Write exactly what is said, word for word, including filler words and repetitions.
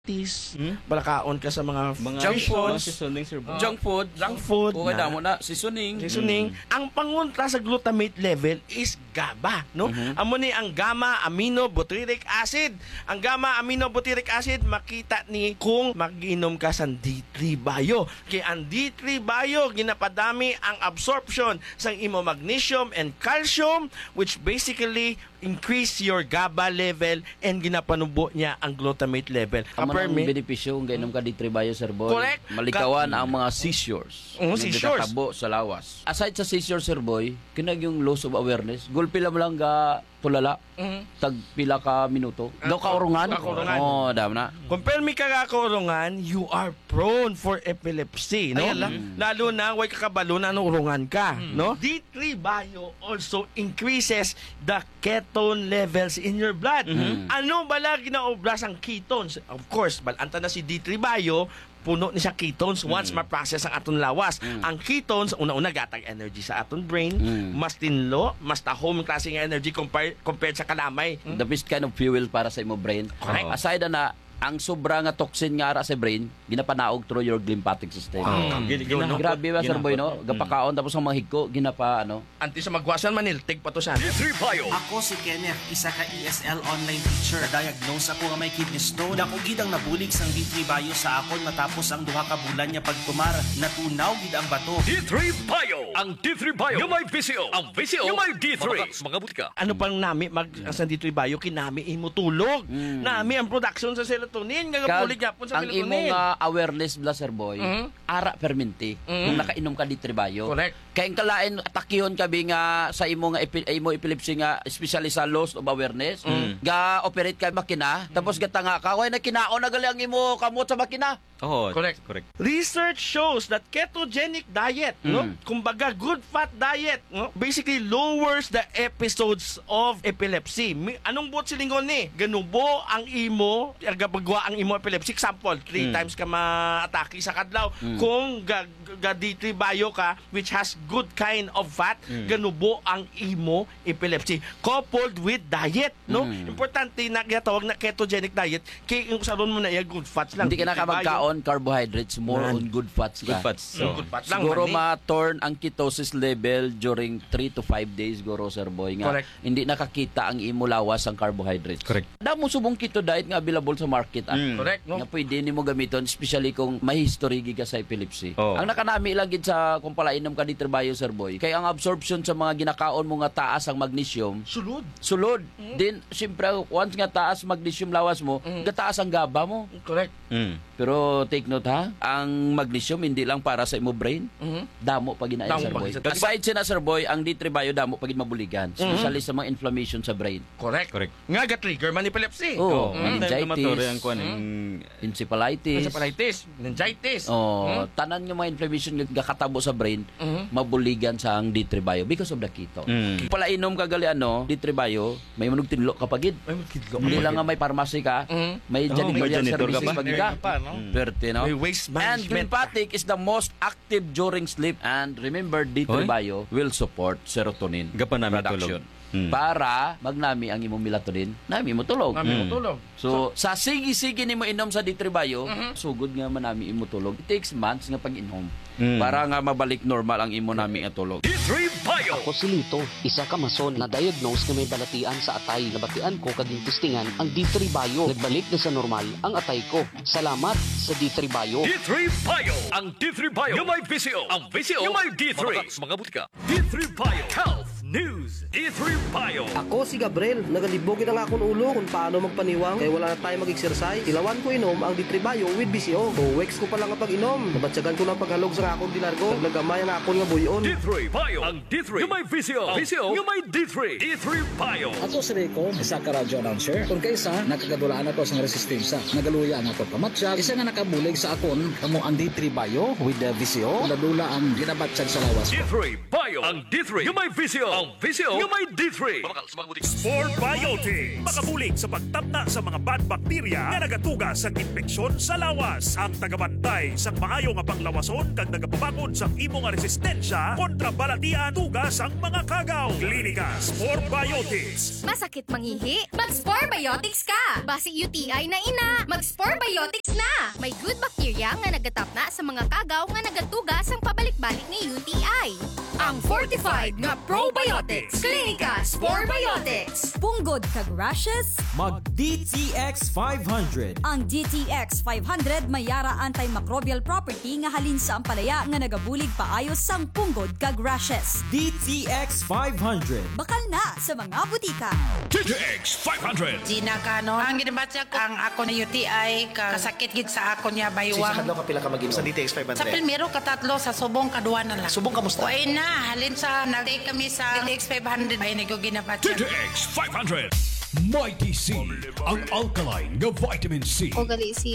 tis, Hmm? balakaon ka sa mga, Mga Junk food. mga seasoning, sir. Uh, junk food. junk food, Okay na- na mo na. Seasoning. seasoning. Ang pangontra sa glutamate level is GABA, no? Amo ni ang gamma aminobutyric acid. Ang gamma aminobutyric acid makita ni kung mag-inom ka sa D three bio. Kaya ang D three bio ginapadami ang absorption sa imo magnesium and calcium, which basically increase your GABA level and ginapanubo niya ang glutamate level. Amo ang Kapermi, benepisyo kung gainom ka di tribayo, sir boy. Correct. Malikawan ang mga seizures. Oo, Yung seizures. gikatabo sa lawas. Aside sa seizures, sir boy, kinag yung loss of awareness. Gulpi lang lang ga tulala. Mhm. Tag pila ka minuto. Daw ka urungan. Kaurungan. Oo, dam na. kung permi ka kakurungan, you are prone for epilepsy, no? Ayan lang. Lalo na way kakabalo na urungan ka, no? D three bio also increases the ketone levels in your blood. Ano bala ginaobras ang ketones? Of course, balanta na si D three bio, puno ni siya ketones once ma-process ang aton lawas. Ang ketones, una-una gatag energy sa aton brain, Mm. mas tinlo, mas tahom klase ng energy compared, compared sa kalamay. The best kind of fuel para sa imo brain. Correct. Aside na ang sobra nga toxin nga ara sa brain, ginapanaog through your lymphatic system. Mm. Gin- ginahapot. Grabe ba, sir boy, no? Ginahapot. Gapakaon tapos ang mahigko, ginapa, ano? Anti sa magwasan maniltig pa to siya. Ako si Kenneth, isa ka E S L online teacher. Na-diagnose ako nga may kidney stone. Dako gid ang nabulig sang D three bio sa akon matapos ang duha ka bulan niya pagtumar. Natunaw gid ang bato. D three Bio. Ang D three Bio. Yung may V C O. Ang V C O. Yung may D three. Mga butika. Ano pang nami mag sa dito bayo kinami imo tulog. Nami ang production sa serotonin nga Kag- bulig gyapon sa ang imong melatonin. uh, awareness bla, sir boy, Mhm. ara perminti kung nakainom ka di tribayo. Correct. Kaya ang kalain atakihon kabi nga sa imo nga epi, imo epilepsy nga especially sa loss of awareness, ga operate ka makina tapos gatanga ka way na kinaon na gali ang imo kamot sa makina. Oo, Correct. correct. Research shows that ketogenic diet, no? Kumbaga good fat diet, no? Basically lowers the episodes of epilepsy. Mi- Anong buot silingon ni? Ganubo ang imo, agabagwa ang imo epilepsy. Example, three times ka ma-atake sa kadlaw. Kung ga, ga D three bio ka, which has good kind of fat, ganubo ang imo epilepsy. Coupled with diet, no? Importante na ginatawag na ketogenic diet, kay yung saron mo na iya good fats lang. Hindi ka na ka D three bio. magkaon carbohydrates, more Man. on good fats ka. Good fats. So, Good fat lang. Siguro mani. ma-turn ang ketosis level during three to five days, guro, sir boy, nga Correct. hindi nakakita ang imo lawas ang carbohydrates. Correct. Damo subong keto diet nga available sa market. ah. Mm. Correct, no? Nga pwede nimo gamiton, especially kung may history giga sa epilepsy. Oo. Ang nakanami lang gid sa kung palainom ka ni trabayo, sir boy, kay ang absorption sa mga ginakaon mo nga taas ang magnesium, Sulod. sulod. Then, siyempre, once nga taas magnesium lawas mo, gataas ang GABA mo. Correct. Mm. Pero take note ha, ang magnesium hindi lang para sa imo brain, damo pag ginaya, Damo sir pag boy. gina- Aside sina, sir boy, ang D three bio damo pag mabuligan, especially sa mga inflammation sa brain. Correct. Correct. Nga ga-trigger man epilepsy. Oo, Mm. meningitis, Inflammatory ang kuan ang encephalitis. Encephalitis, meningitis. Oh, tanan nga mga inflammation nga kakatabo sa brain, mabuligan sa ang D three bio because of the keto. Mm. Pala inom ka gali ano, D three bio, may manog tinlo kapagid. Ay, magkidlo. Hindi lang nga may pharmacy ka, may Oh, janitorial may janitor ka services pa. pag ka. Pa, no? Pwerte, no? May waste And management. lymphatic is the most active during sleep. And remember, D three Oy. bio will support serotonin Gapan namin production. tulog. Hmm. Para magnami ang imong melatonin, nami mo tulog. Kami mo tulog. So, sa sige-sige ni mo inom sa D three bio, sugod nga manami imo tulog. It takes months nga pag-inom Mm. para nga mabalik normal ang imo nami nga tulog. D three Bio. Ako si Lito, isa ka mason na diagnose na may balatian sa atay. Nabatian ko kaging testingan ang D three bio. Nagbalik na sa normal ang atay ko. Salamat sa D three bio. D three Bio. Ang D three Bio. Yung may V C O. Ang V C O. Yung may D three. Mga butika. D three Bio. Health News. D three Bio. Ako si Gabriel, nagalibogin ang akong ulo kung paano magpaniwang kaya wala na tayo mag-exercise. Ilawan ko inom ang D three bio with B C O. Buwex ko pa lang ang pag-inom. Nabatsagan ko ng paghalog sa akong dinargo. Naglagamay ang akong nga buyon. D three Bio. Ang D three. Yung may V C O. V C O. Yung may D three. D three Bio. Ako si Rico, isa ka radyo announcer. Kung kaysa, nakagadulaan ako sa resistensya. Nagaluya ang ako pamatsyag. Isa nga nakabulig sa akon, kamo ang D three bio with the V C O. Ladula ang ginabatsyag sa lawas D ko. three Bio. Ang D three. Yung may V C O. Ang V C O. Yung may D three. Sport Biotics. Makabulig sa pagtabna sa mga bad bacteria na nagatuga sa infeksyon sa lawas. Ang tagabanta Matibay sa maayo nga panglawason kag nagapabakod sa imo nga resistensya kontra balatian tugas ang mga kagaw. Klinika Sport Biotics. Masakit mangihi? Mag-Spore Biotics ka! Basi U T I na ina, mag-Spore Biotics na! May good bacteria nga nagatap na sa mga kagaw nga nagatugas ang pabalik-balik ni U T I. Ang fortified nga probiotics. Klinika Spore Biotics. Punggod kag rashes? Mag D T X five hundred. Ang D T X five hundred may yara antimicrobial property nga halin sa ampalaya nga nagabulig paayos sang punggod kag rashes. D T X five hundred. Bakal na sa mga butika. D T X five hundred. Gina Kano, ang ginabatsa ko ang ako na U T I ka kasakit gid sa ako niya baywang. Sa kadlaw ka pila ka mag-inom sa D T X five hundred? Sa primero katatlo sa subong kaduwa na lang. Subong kamusta? Uy na, halin sa nag-take kami sa D T X five hundred ay nag ginabatsa. D T X five hundred. Mighty C, ang alkaline nga vitamin C. O gali si